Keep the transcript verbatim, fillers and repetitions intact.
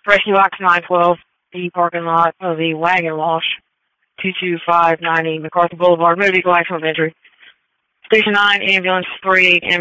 Rescue Box nine twelve, the parking lot of the Wagon Wash, two two five ninety MacArthur Boulevard, motor vehicle accident of injury. Station nine, ambulance three eight,